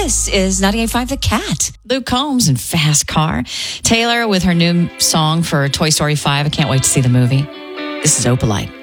This is 98.5 The Cat. Luke Combs and Fast Car. Taylor with her new song for Toy Story 5. I can't wait to see the movie. This is Opalite.